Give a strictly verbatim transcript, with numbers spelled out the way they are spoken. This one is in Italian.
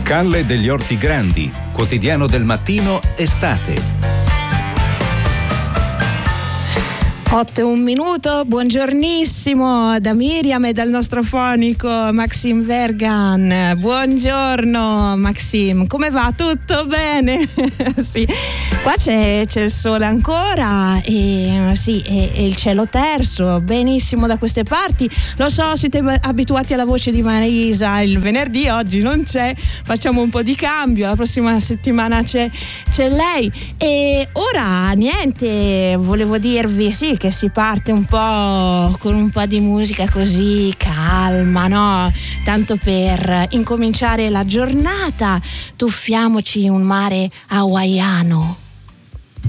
Calle degli Orti Grandi, quotidiano del mattino, estate. otto e un minuto, buongiornissimo da Miriam e dal nostro fonico Maxim Vergan. Buongiorno Maxim, come va? Tutto bene? Sì, qua c'è, c'è il sole ancora e, sì, e, e il cielo terso, benissimo da queste parti. Lo so, siete abituati alla voce di Marisa il venerdì, oggi non c'è, facciamo un po' di cambio, la prossima settimana c'è, c'è lei. E ora niente, volevo dirvi sì che si parte un po' con un po' di musica così calma, no? Tanto per incominciare la giornata, tuffiamoci in un mare hawaiano.